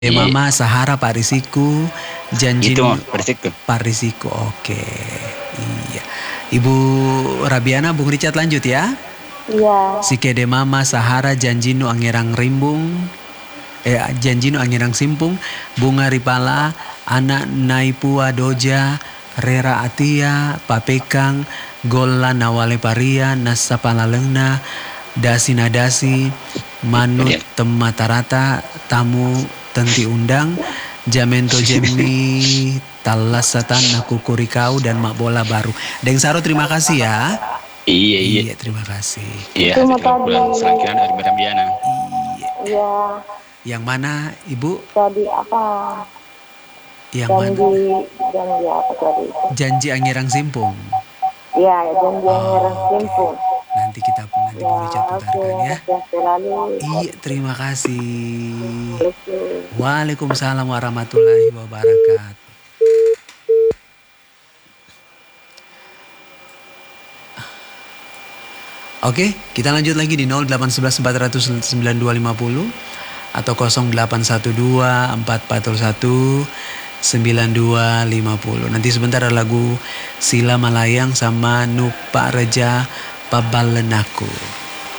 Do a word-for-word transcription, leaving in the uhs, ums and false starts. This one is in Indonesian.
Eh, Iya. Mama Sahara Pak Risiku, janji Itu Pak Risiku. Pak Risiku, oke. Iya. Ibu Rabiana, Bung Richard lanjut ya. Iya. Sikede Mama Sahara janjinu angerang rimbung. Eh, janjinu angerang simpung. Bunga Ripala, anak Naipua Doja, Rera Atia, Papekang, Golla Nawale Paria, Nasa Palalengna, Dasi Nadasi, Manut Tematarata, Tamu Tenti Undang, Jamento Jemni, Talasatan Nakukurikau, dan Mak Bola Baru. Deng Saro, terima kasih ya. Iya, iya. Iya, terima kasih. Iya, Itu hasil tadi. selangkiran dari Madam Diana. Iya. Iya. Yang mana, Ibu? Tadi apa? Yang janji, mana? Janji apa tadi? Janji Angirang Simpung. Iya, janji Oh, Angirang okay. Simpung. Nanti kita nanti Ya, Richard putarkan okay. ya. Selalu. Iya, terima kasih. Waalaikumsalam. Waalaikumsalam warahmatullahi wabarakatuh. Oke, kita lanjut lagi di nol delapan satu satu empat nol nol sembilan dua lima nol atau nol delapan satu dua empat empat satu sembilan dua lima nol. Nanti sebentar ada lagu Sila Malayang sama Nuk Pak Reja Pabalenaku.